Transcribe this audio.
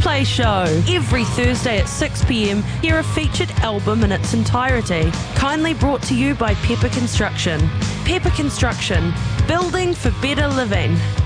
Play Show. Every Thursday at 6 p.m, hear a featured album in its entirety. Kindly brought to you by Pepper Construction. Pepper Construction, building for better living.